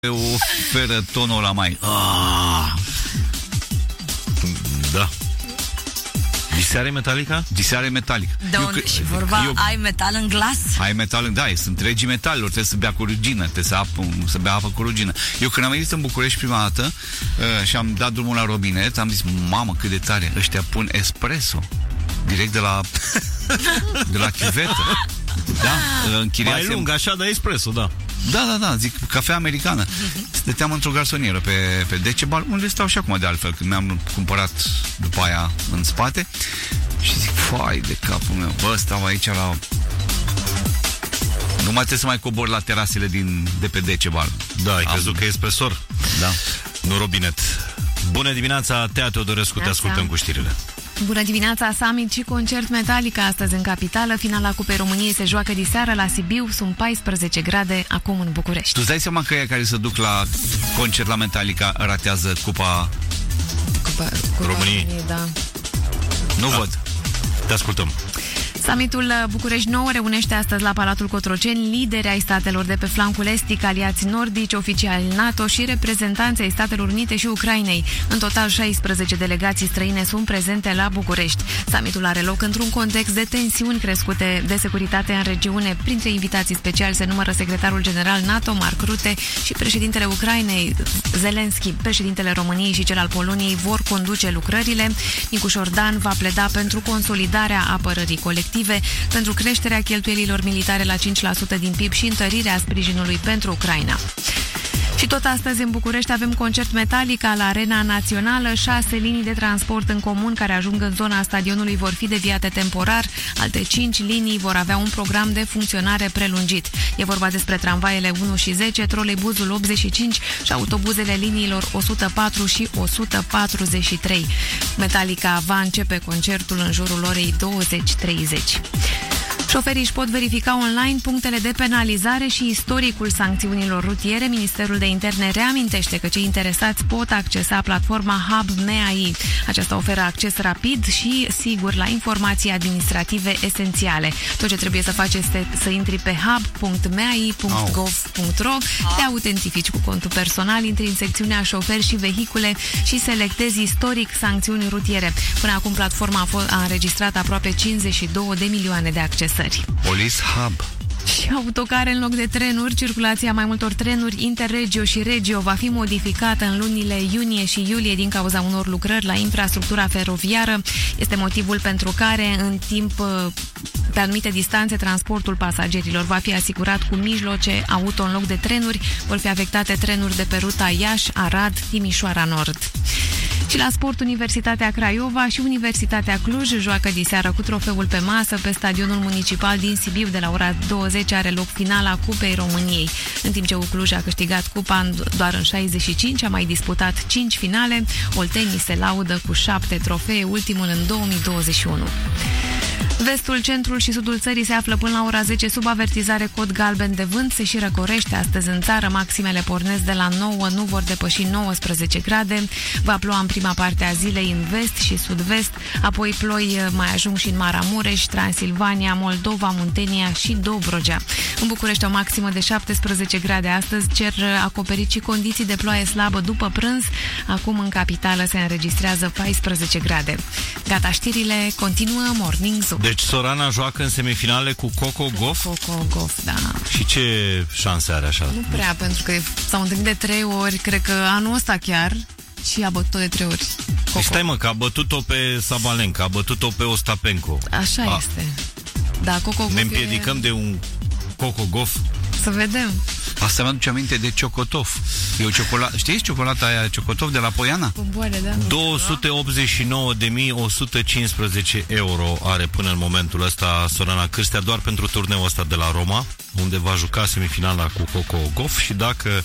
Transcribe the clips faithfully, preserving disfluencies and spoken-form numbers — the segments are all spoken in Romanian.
oferă tonul ăla mai... Ah. Da. Diseară Metallica? Diseară Metallica. De eu, unde? Și vorba, eu, ai metal în glas? Ai metal în... Da, sunt regii metalilor, trebuie să bea cu rugină, trebuie să, apă, să bea apă cu rugină. Eu când am venit în București prima dată uh, și am dat drumul la robinet, am zis, mamă, cât de tare, ăștia pun espresso direct de la de la chiuvetă. Da, mai lung, așa, dar espresso, da. Da, da, da, zic, cafea americană. Stăteam într-o garsonieră pe, pe Decebal, unde stau și acum de altfel, când mi-am cumpărat după aia în spate. Și zic, fai de capul meu, bă, stau aici la... Nu mai trebuie să mai cobor la terasele din, de pe Decebal. Da, ai crezut că e espresor. Da. Nu robinet. Bună dimineața, Tea Teodorescu, te ascultăm cu știrile. Bună dimineața, summit și concert Metallica astăzi în capitală. Finala Cupei României se joacă diseară la Sibiu, sunt paisprezece grade acum în București. Tu îți dai seama că ea care se duc la concert la Metallica ratează Cupa, Cupa, Cupa României? României, da. Nu da. văd. Te ascultăm. Summitul București nouă reunește astăzi la Palatul Cotroceni lideri ai statelor de pe flancul estic, aliați nordici, oficiali NATO și reprezentanți ai Statelor Unite și Ucrainei. În total, șaisprezece delegații străine sunt prezente la București. Summitul are loc într-un context de tensiuni crescute de securitate în regiune. Printre invitații speciali se numără secretarul general NATO, Mark Rutte, și președintele Ucrainei, Zelensky. Președintele României și cel al Poloniei vor conduce lucrările. Nicu Șordan va pleda pentru consolidarea apărării colective, pentru creșterea cheltuielilor militare la cinci la sută din P I B și întărirea sprijinului pentru Ucraina. Și tot astăzi în București avem concert Metallica la Arena Națională. Șase linii de transport în comun care ajung în zona stadionului vor fi deviate temporar. Alte cinci linii vor avea un program de funcționare prelungit. E vorba despre tramvaiele unu și zece, troleibuzul optzeci și cinci și autobuzele liniilor o sută patru și o sută patruzeci și trei. Metallica va începe concertul în jurul orei douăzeci treizeci. Șoferii își pot verifica online punctele de penalizare și istoricul sancțiunilor rutiere. Ministerul de Interne reamintește că cei interesați pot accesa platforma Hub M A I. Aceasta oferă acces rapid și sigur la informații administrative esențiale. Tot ce trebuie să faci este să intri pe hub punct m a i punct gov punct ro, te autentifici cu contul personal, intri în secțiunea șoferi și vehicule și selectezi istoric sancțiuni rutiere. Până acum platforma a, fost, a înregistrat aproape cincizeci și două de milioane de accesări. Police Hub. Și autocare în loc de trenuri. Circulația mai multor trenuri Interregio și Regio va fi modificată în lunile iunie și iulie din cauza unor lucrări la infrastructura feroviară. Este motivul pentru care în timp pe anumite distanțe transportul pasagerilor va fi asigurat cu mijloace auto în loc de trenuri. Vor fi afectate trenuri de pe ruta Iași, Arad, Timișoara Nord. Și la sport, Universitatea Craiova și Universitatea Cluj joacă diseară cu trofeul pe masă pe stadionul municipal din Sibiu. De la ora douăzeci are loc finala Cupei României. În timp ce Cluj a câștigat cupa doar în șaizeci și cinci, a mai disputat cinci finale. Oltenii se laudă cu șapte trofee, ultimul în două mii douăzeci și unu. Vestul, centrul și sudul țării se află până la ora zece sub avertizare cod galben de vânt. Se și răcorește astăzi în țară. Maximele pornesc de la nouă, nu vor depăși nouăsprezece grade. Va ploua în prima parte a zilei în vest și sud-vest, apoi ploi mai ajung și în Maramureș, Transilvania, Moldova, Muntenia și Dobrogea. În București o maximă de șaptesprezece grade astăzi, cer acoperit și condiții de ploaie slabă după prânz. Acum în capitală se înregistrează paisprezece grade. Gata, știrile, continuă Morning Zoo. Deci Sorana joacă în semifinale cu Coco Gauff? Coco Gauff, da. Și ce șanse are așa? Nu prea, pentru că s-au întâlnit de trei ori, cred că anul ăsta chiar, și a bătut-o de trei ori. Păi stai mă, că a bătut-o pe Sabalenka, a bătut-o pe Ostapenko. Așa a. este. Da, Coco Gauff. Ne împiedicăm e... de un Coco Gauff? Să vedem. Asta mi-aduce aminte de Ciocotov. E o ciocolată, știți ciocolata aia Ciocotov de la Poiana? Bomboane, da. două sute optzeci și nouă de mii o sută cincisprezece euro are până în momentul ăsta Sorana Cârstea doar pentru turneul ăsta de la Roma, unde va juca semifinala cu Coco Gauff și dacă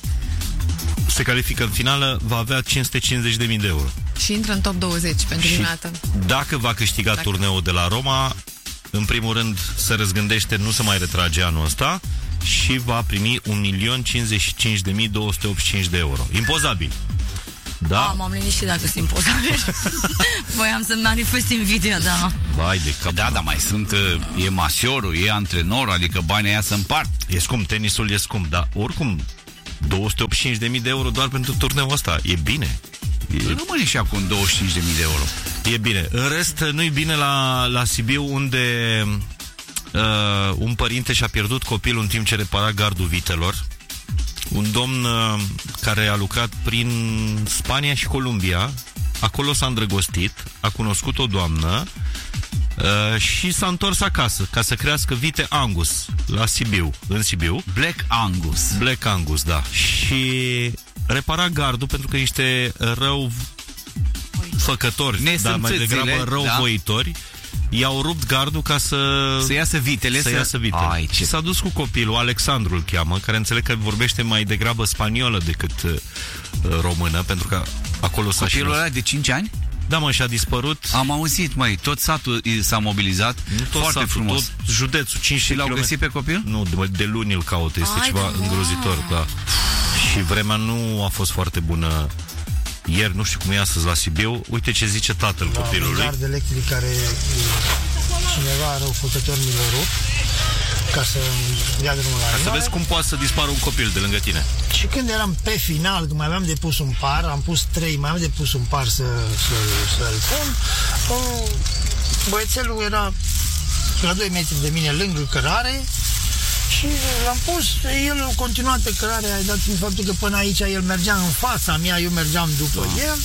se califică în finală va avea cinci sute cincizeci de mii de euro. Și intră în top douăzeci pentru prima dată. Dacă va câștiga dacă... turneul de la Roma, în primul rând se răzgândește, nu se mai retrage anul ăsta și va primi un milion cincizeci și cinci de mii două sute optzeci și cinci de euro. Impozabil. Da? A, m-am liniștit dacă sunt impozabil. Voiam să manifest invidia, da. Vai de cap. Da, dar mai sunt, e masiorul, e antrenorul, adică banii aia se împart. E scump, tenisul e scump, dar oricum două sute optzeci și cinci de mii de euro doar pentru turneul ăsta. E bine. E... Rămâne și acum douăzeci și cinci de mii de euro. E bine. În rest, nu-i bine la, la Sibiu, unde uh, un părinte și-a pierdut copilul în timp ce repara gardul vitelor. Un domn uh, care a lucrat prin Spania și Columbia. Acolo s-a îndrăgostit, a cunoscut o doamnă uh, și s-a întors acasă ca să crească vite Angus la Sibiu, în Sibiu. Black Angus. Black Angus, da. Și repara gardul pentru că niște rău făcători, dar mai degrabă răuvoitori, da? I-au rupt gardul ca să să iasă vitele, să, să... iasă vitele. Ai, ce... Și s-a dus cu copilul, Alexandru îl cheamă, care înțeleg că vorbește mai degrabă spaniolă decât uh, română, pentru că acolo s-a Copilul ăla de cinci ani? Da, mă, și-a dispărut. Am auzit, măi, tot satul s-a mobilizat. Nu tot foarte satul, frumos. Tot județul, cinci și l-au găsit pe copil? Nu, de, de luni îl caută, este Ai, ceva da, îngrozitor, da. Și vremea nu a fost foarte bună. Ieri, nu știu cum e astăzi la Sibiu. Uite ce zice tatăl la copilului. La un gard electric care cineva răufăcător mi l-a rupt ca să dea drumul la Ca să vezi cum poate să dispară un copil de lângă tine. Și când eram pe final, când mai aveam de pus un par, am pus trei, mai aveam de pus un par să, să, să-l pun, băiețelul era la doi metri de mine lângă cărare și l-am pus, el a continuat pe cărarea, dat fiind faptul că până aici el mergea în fața mea, eu mergeam după da. el.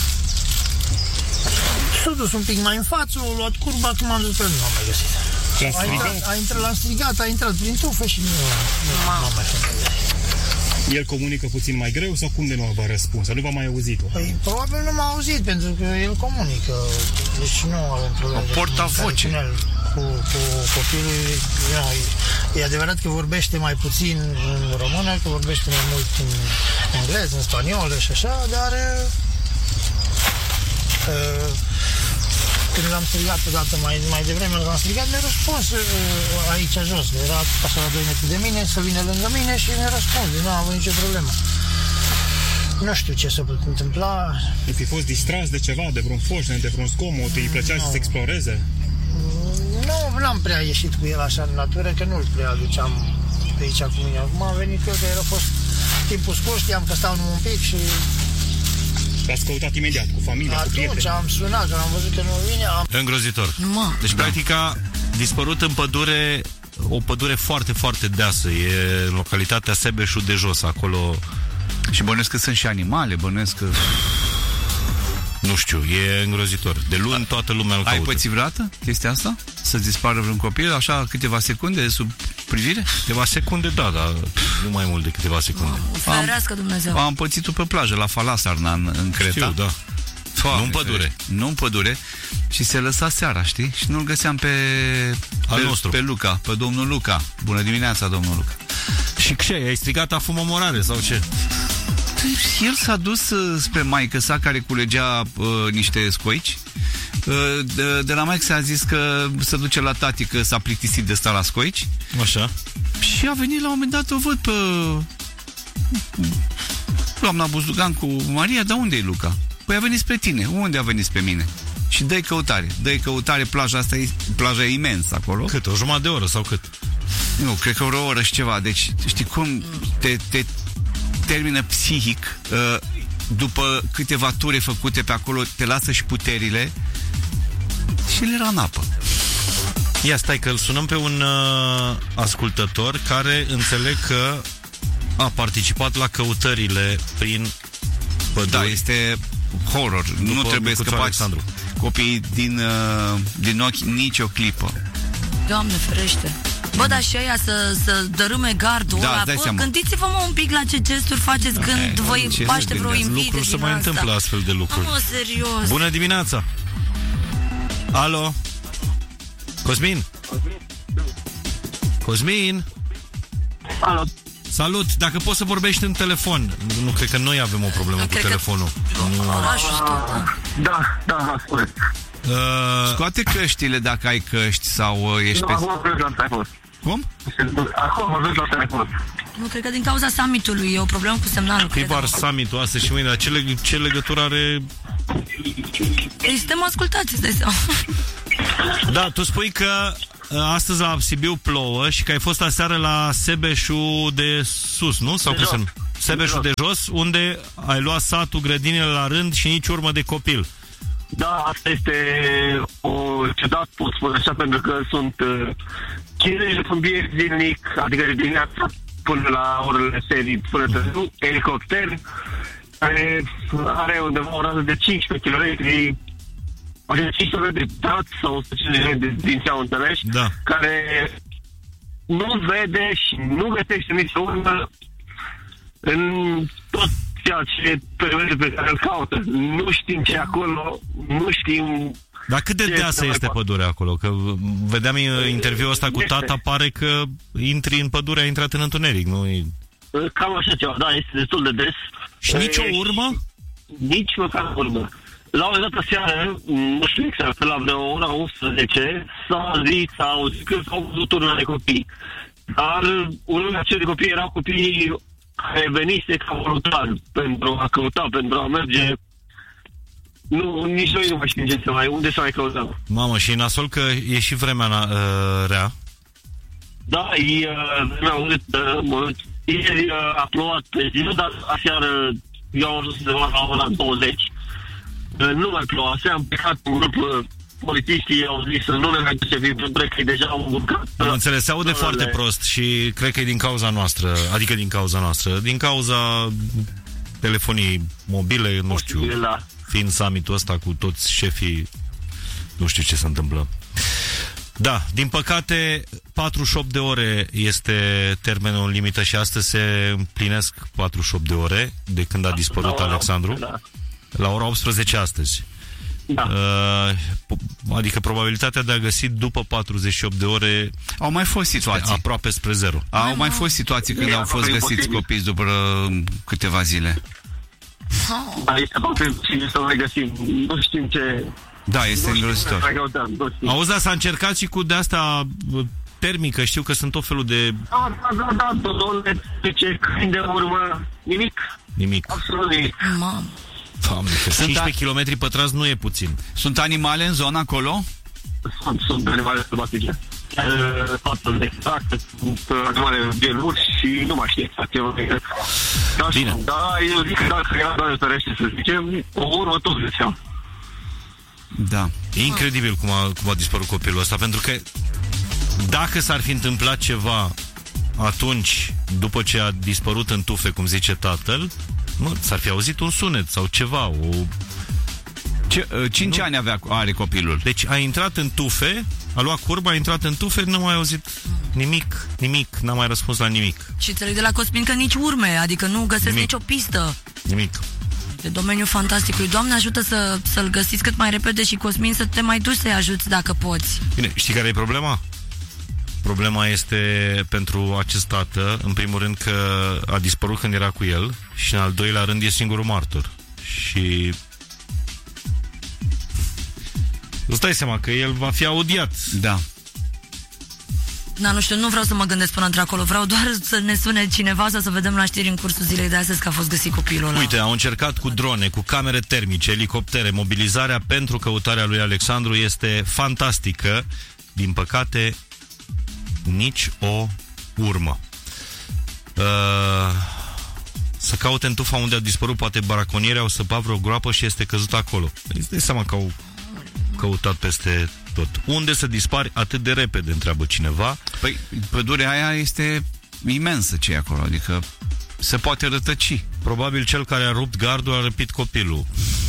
S-a dus un pic mai în față, a luat curba, când m-am dus pe el, nu am mai găsit. A intrat, a intrat, l-am strigat, a intrat prin tufă și nu, nu am mai făcut. El comunică puțin mai greu sau cum de nu v-a răspuns? Sau nu v-a mai auzit-o? Păi, probabil nu m-a auzit, pentru că el comunică. Deci nu avem probleme. Portavoce. Cu, cu copilul. E, e adevărat că vorbește mai puțin în română, că vorbește mai mult în engleză, în spaniolă și așa, dar... Uh, când l-am strigat odată mai, mai devreme, l-am strigat, mi-a răspuns uh, aici jos, era așa la doi metri de mine, să vină lângă mine și mi-a răspuns, nu am avut nicio problemă. Nu știu ce s-a putut întâmpla. Îi fi fost distras de ceva, de vreun foșnet, de vreun zgomot, îi plăcea no. să se exploreze? Nu, n-am prea ieșit cu el așa în natură, că nu-l prea aduceam pe aici cu mine. Acum am venit eu, că era fost timpul scurt, știam că stau numai un pic și... L-ați căutat imediat, cu familia, Atunci, cu prieteni? Atunci am sunat, că am văzut că nu vine. Am... Îngrozitor. Ma. Deci, da. practic, a dispărut în pădure, o pădure foarte, foarte deasă. E în localitatea Sebeșul de Jos, acolo... Și bănuiesc că sunt și animale, bănuiesc că... Nu știu, e îngrozitor. De luni toată lumea îl caută. Ai pățit vreodată chestia asta? Să dispară vreun copil, așa, câteva secunde sub privire? Câteva secunde, da, dar nu mai mult de câteva secunde. Ferească Dumnezeu. Am pățit-o pe plajă, la Falasarna, în, în Creta. Știu, da. Doamne, nu în pădure. Nu în pădure. Și se lăsa seara, știi? Și nu-l găseam pe... Al pe, nostru. Pe Luca, pe domnul Luca. Bună dimineața, domnul Luca. Și ce? Ai strigat a fumămorare sau ce? El s-a dus uh, spre maică sa, care culegea uh, niște scoici. Uh, de, de la maică s-a zis că se duce la tati, că s-a plictisit de sta la scoici. Așa. Și a venit la un moment dat, o văd pe doamna Buzdugan cu Maria. Dar unde e Luca? Păi a venit spre tine. Unde a venit spre mine? Și dă-i căutare. Dă-i căutare, plaja asta e, plaja e imensă acolo. Cât? O jumătate de oră sau cât? Nu, cred că o oră și ceva. Deci, știi cum te, te termină psihic, uh, după câteva ture făcute pe acolo, te lasă și puterile și el era în apă. Ia stai că îl sunăm pe un uh, ascultător care înțeleg că a participat la căutările prin păduri. Da, este horror. După nu trebuie să scăpați copiii din, uh, din ochi nicio clipă. Doamne ferește. Bă, dar și aia să, să dărâme gardul da, ăla. Bă, gândiți-vă mă un pic la ce gesturi faceți când e, vă paște vreo invite. Lucruri se mai asta. întâmplă astfel de lucruri. Mă, serios. Bună dimineața! Alo? Cosmin? Cosmin? Alo? Salut! Dacă poți să vorbești în telefon. Nu, cred că noi avem o problemă cu telefonul. Nu. Da, da, ascult. Uh, Scoate căștile dacă ai căști sau uh, ești nu, pe... acum mă la telefon. Cum? Acum mă la telefon. Nu, cred că din cauza summitului e o problemă cu semnalul. Privar summitul astăzi și mâine, dar ce, leg- ce legătură are... Ei, suntem ascultați, îți dai seama. Da, tu spui că astăzi la Sibiu plouă și că ai fost aseară la Sebeșul de Sus, nu? Sau cum se numește? Sebeșul de jos, unde ai luat satul, grădinile la rând și nici urmă de copil. Da, asta este o ciudat, pot spune așa, pentru că sunt uh, chinurile pompieri zilnic, adică de dimineața până la orele serii, până târziu, elicopter, care are undeva o rază de cincisprezece kilometri, adică cinci kilometri de trat sau o sută cincizeci de din ce au înțeles, Da. care nu vede și nu găsește nici urmă în tot ceea ce perimetru pe care îl caută. Nu știm ce e acolo, nu știm... Dar cât de ce deasă mai este poate. pădurea acolo? Că vedeam uh, interviul ăsta cu Este. tata, pare că intri în pădure, ai intrat în întuneric, nu? E- Cam așa ceva, da, este destul de des. Și nicio E, urmă? Nici măcar urmă. La un moment dat seară, nu știu exact, la vreo ora unsprezece, s-a zis, s-a auzit că s-au văzut urmă de copii. Dar unul dintre acei copii erau copii care venise ca voluntar pentru a căuta, pentru a merge. Nu, nici noi nu mai știm ce să mai, unde să mai căutăm. Mamă, și e nasol că e și vremea na, uh, rea. Da, e vremea urâtă, mă, ieri uh, a plouat pe zi, dar aseară eu am ajuns undeva la ora douăzeci. Uh, nu mai ploua, am plecat un grup, uh, polițiștii au zis să nu ne mai duce prin pădure, că deja au încurcat. Am înțeles, se aude Doamne. foarte prost și cred că e din cauza noastră, adică din cauza noastră, din cauza telefonii mobile, nu știu, Da. fiind summitul ăsta cu toți șefii, nu știu ce se întâmplă. Da, din păcate, patruzeci și opt de ore este termenul limită și astăzi se împlinesc patruzeci și opt de ore de când a dispărut La ora Alexandru. optsprezece, La ora optsprezece astăzi. Da. Uh, po- adică probabilitatea de a găsi după patruzeci și opt de ore Au mai fost situații. aproape spre zero. Au mai fost situații când E au fost aproape găsiți imposibil. copii după uh, câteva zile. Da, este aproape imposibil să mai găsim. Nu știm ce... Da, este nu știm îngrozitor. ce mai căutăm, nu știm. Auzi, da, s-a încercat și cu de-asta uh, termică, știu că sunt tot felul de Da, da, da, da, dodole, ce câini de urmă, nimic, nimic. absolut nimic. Mamă. Doamne, că cincisprezece kilometri pătrați nu e puțin. Sunt animale în zona acolo? Sunt, sunt animale sălbatice. Față de exact, sunt animale bieluri și nu mai știu exact ce vorbește. Da, Bine. da, eu zic că dacă era doar tărește, să zicem, o urmă tot găseam. Da. E incredibil cum a, cum a dispărut copilul ăsta, pentru că dacă s-ar fi întâmplat ceva atunci, după ce a dispărut în tufe, cum zice tatăl, mă, s-ar fi auzit un sunet sau ceva. O... Ce, uh, cinci Nu. ani avea, are copilul. Deci a intrat în tufe, a luat curba, a intrat în tufe, nu mai auzit nimic, nimic, n-a mai răspuns la nimic. Și înțeleg de la Cosmin că nici urme, adică nu găsesc Nimic. nicio pistă. Nimic. De domeniul fantasticului. Doamne ajută să, să-l găsiți cât mai repede și Cosmin să te mai duci să-i ajuți dacă poți. Bine, știi care e problema? Problema este pentru acest tată, în primul rând că a dispărut când era cu el și în al doilea rând e singurul martor. Și îți dai seama că el va fi audiat. Da. Da, nu știu, nu vreau să mă gândesc până într-acolo. Vreau doar să ne sune cineva sau să vedem la știri în cursul zilei de astăzi că a fost găsit copilul ăla. Uite, au încercat cu drone, cu camere termice, elicoptere. Mobilizarea pentru căutarea lui Alexandru este fantastică. Din păcate, nici o urmă. Uh, să caute în tufa unde a dispărut, poate baraconierii au săpat vreo groapă și este căzut acolo. Îți dai seama că au căutat peste tot. Unde să dispari atât de repede, întreabă cineva. Păi, pădurea aia este imensă ce e acolo, adică se poate rătăci. Probabil cel care a rupt gardul a răpit copilul.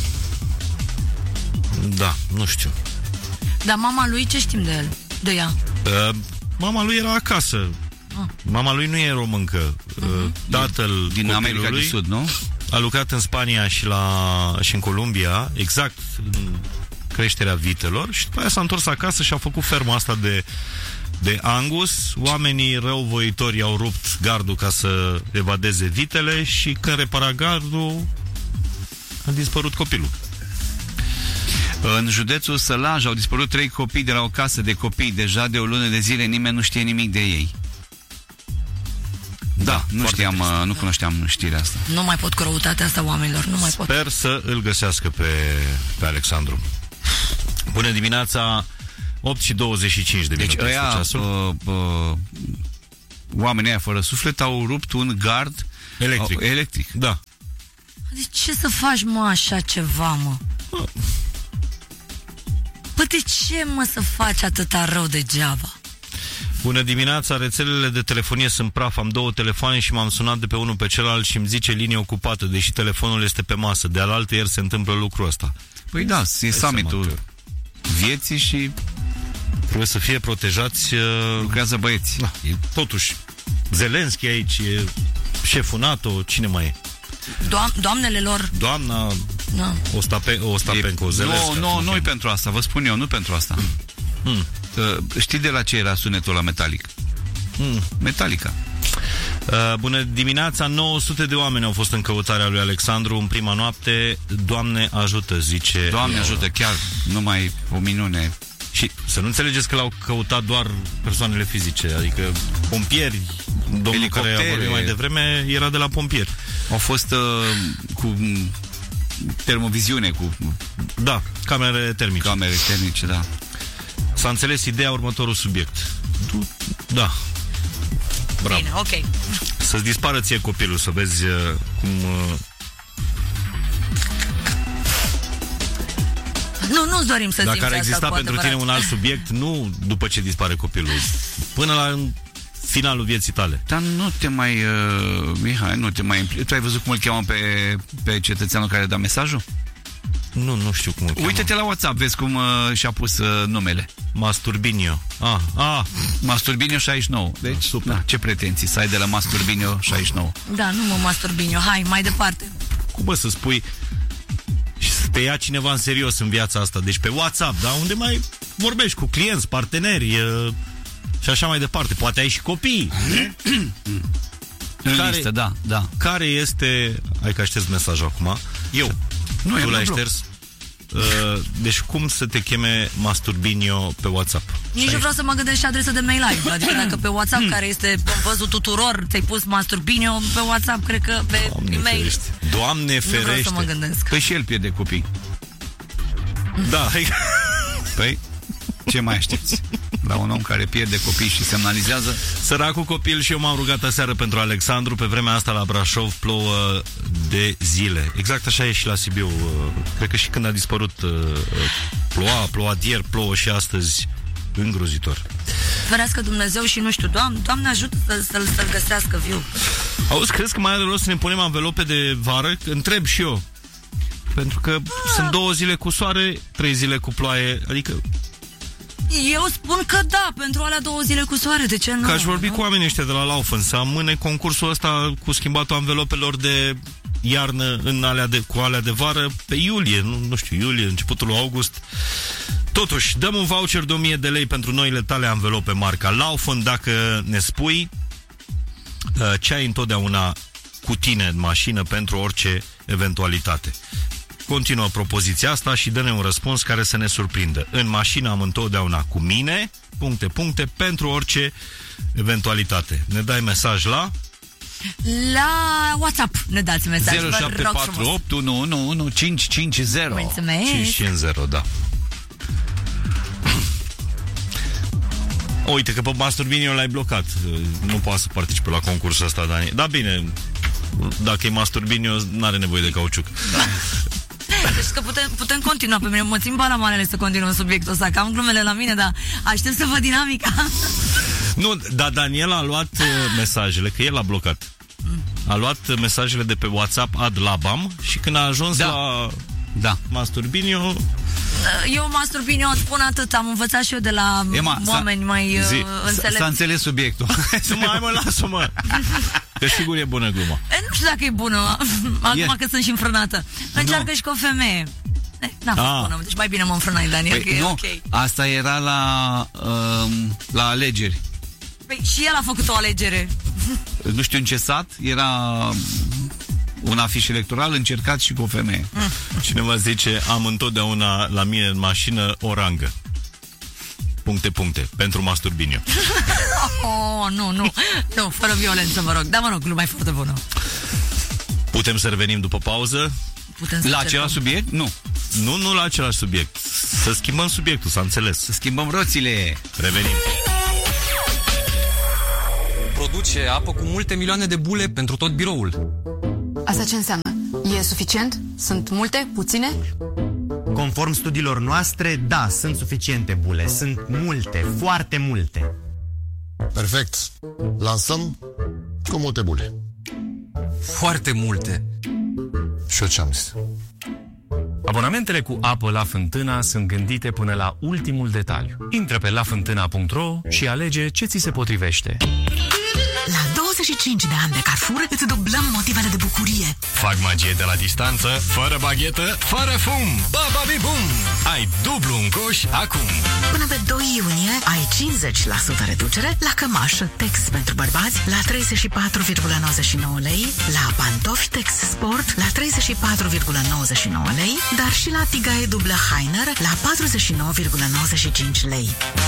Da, nu știu. Dar mama lui, ce știm de el? De ea? Uh, mama lui era acasă. Ah. Mama lui nu e româncă. Uh, tatăl Din America de copilului Sud, nu? a lucrat în Spania și, la, și în Columbia, exact în creșterea vitelor, și după aia s-a întors acasă și a făcut ferma asta de, de Angus. Oamenii răuvoitori au rupt gardul ca să evadeze vitele și când repara gardul a dispărut copilul. În județul Sălaj au dispărut trei copii de la o casă de copii. Deja de o lună de zile nimeni nu știe nimic de ei. Da, Da, nu foarte știam, trist. uh, nu cunoșteam știrea asta. Nu mai pot cu răutatea asta oamenilor, nu mai pot. Sper să îl găsească pe, pe Alexandru. Bună dimineața, opt și douăzeci și cinci de Deci minute. ăia, uh, uh, oamenii aia fără suflet au rupt un gard Electric. Electric. Da. De ce să faci, mă, așa ceva, mă? Păi de ce, mă, să faci atâta rău degeaba? Bună dimineața, rețelele de telefonie sunt praf. Am două telefoane și m-am sunat de pe unul pe celălalt și îmi zice linie ocupată, deși telefonul este pe masă. De alaltă ieri se întâmplă lucrul ăsta. Păi da, e summitul vieții și trebuie să fie protejați. Uh... Lucrează băieți. Da, e totuși Zelenski aici, e șeful NATO, cine mai e? Doam- doamnele lor. Doamna no. Ostape- Ostapenko, Zelenski. Nu, nu, nu-i pentru asta, vă spun eu, nu pentru asta. Hmm. Uh, știi de la ce era sunetul ăla metalic? Hmm. Metallica. Uh, bună dimineața, nouă sute de oameni au fost în căutarea lui Alexandru în prima noapte. Doamne ajută, zice. Doamne ajută, chiar numai o minune. Și să nu înțelegeți că l-au căutat doar persoanele fizice, adică pompieri, domnul care a vorbit mai devreme era de la pompieri. Au fost uh, cu termoviziune, cu... Da, camere termice. Camere termice, da. S-a înțeles ideea, următorul subiect. Da. Bravo. Bine, ok. Să-ți dispară ție copilul, să vezi uh, cum... Uh... Nu, nu-ți dorim să Dacă ar exista pentru tine un alt subiect, nu după ce dispare copilul, până la finalul vieții tale. Dar nu te mai... Uh, Mihai, nu te mai... Tu ai văzut cum îl cheamă pe, pe cetățeanul care da mesajul? Nu, nu știu cum îl cheamă. Uite-te la WhatsApp, vezi cum uh, și-a pus uh, numele. Masturbinio. Ah, ah. Masturbinio șaizeci și nouă. Deci, super. Da, ce pretenții să ai de la Masturbinio șaizeci și nouă? Da, nu mă Masturbinio. Hai, mai departe. Cum bă să spui și să te ia cineva în serios în viața asta? Deci pe WhatsApp, da? Unde mai vorbești cu clienți, parteneri uh, și așa mai departe. Poate ai și copii. În care, listă, da, da. Care este... Hai că aștept mesajul acum. Eu. Nu, tu l-ai șters. Uh, deci cum să te cheme Masturbinio pe WhatsApp? Nici nu vreau să mă gândesc și adresa de mail ai. Adică dacă pe WhatsApp, care este văzut tuturor, ți-ai pus Masturbinio pe WhatsApp, cred că pe Doamne e-mail ferește. Doamne ferește. Nu vreau să mă gândesc. Păi și el pierde copii. Da. Păi ce mai aștepți? La un om care pierde copii și semnalizează. Săracul copil. Și eu m-am rugat aseară pentru Alexandru. Pe vremea asta la Brașov plouă de zile. Exact așa e și la Sibiu. Cred că și când a dispărut ploua, ploua ieri, plouă și astăzi. Îngrozitor. Ferească Dumnezeu și nu știu, Doamne, Doamne ajută să, să-l, să-l găsească viu. Auzi, crezi că mai are rost să ne punem anvelope de vară? Întreb și eu. Pentru că ah. sunt două zile cu soare, trei zile cu ploaie. Adică eu spun că da, pentru alea două zile cu soare, de ce nu? Că aș vorbi nu? cu oamenii ăștia de la Laufen să amâne concursul ăsta cu schimbatul anvelopelor de iarnă în alea de, cu alea de vară pe iulie, nu, nu știu, iulie, începutul lui august. Totuși, dăm un voucher de o mie de lei pentru noile tale anvelope marca Laufen dacă ne spui uh, ce ai întotdeauna cu tine în mașină pentru orice eventualitate. Continuă propoziția asta și dă-ne un răspuns care să ne surprindă. În mașină am întotdeauna cu mine, puncte, puncte, pentru orice eventualitate. Ne dai mesaj la... La WhatsApp ne dați mesaj. zero șapte patru opt unu unu unu cinci cinci zero. Mulțumesc. cinci cinci zero, da. Uite că pe Masturbinio l-ai blocat. Nu poate să participe la concursul ăsta, Dani. Da, bine, dacă e Masturbinio, n-are nevoie de cauciuc. Da. Deci că putem, putem continua. Pe mine mă țin balamanele să continuăm subiectul ăsta, că am glumele la mine, dar aștept să văd dinamica. Nu, dar Daniel a luat uh, mesajele, că el a blocat. A luat mesajele de pe WhatsApp ad labam și când a ajuns da. la da. Masturbinio... Eu, Masturbinio, îți spun atât. Am învățat și eu de la Ema, oameni mai uh, înțelepți. S-a înțeles subiectul. Nu mai mă, lasă-mă. Că sigur e bună gluma. E, nu știu dacă e bună. Acum yeah. că sunt și înfrânată. Încearcă no. și cu o femeie. N-a fost ah. bună. Deci mai bine mă înfrânai, Daniel, păi, că no. e ok. Asta era la, um, la alegeri. Păi și el a făcut o alegere. Nu știu în ce sat. Era... un afiș electoral încercat și cu o femeie. Mm. Cineva zice, am întotdeauna la mine în mașină o rangă. Puncte, puncte. Pentru Masturbinio. Oh, nu, nu. Nu, fără violență, mă rog. Dar mă rog, lumea e foarte bună. Putem să revenim după pauză? Putem la același subiect? Nu. Nu, nu la același subiect. Să schimbăm subiectul, s-a înțeles. Să schimbăm roțile. Revenim. Produs duce apă cu multe milioane de bule pentru tot biroul. Asta ce înseamnă? E suficient? Sunt multe? Puține? Conform studiilor noastre, da, sunt suficiente bule. Sunt multe, foarte multe. Perfect. Lansăm cu multe bule. Foarte multe. Și eu ce-am zis? Abonamentele cu apă La Fântâna sunt gândite până la ultimul detaliu. Intră pe la fântâna punct ro și alege ce ți se potrivește. La douăzeci și cinci de ani de Carrefour îți dublăm motivele de bucurie. Fac magie de la distanță, fără baghetă, fără fum. Baba Bibum! Ai dublu în coș acum. Până pe doi iunie ai cincizeci la sută reducere la cămașă Tex pentru bărbați la treizeci și patru virgulă nouăzeci și nouă lei, la pantofi Tex Sport la treizeci și patru virgulă nouăzeci și nouă lei, dar și la tigaie dublă Hainer la patruzeci și nouă virgulă nouăzeci și cinci lei.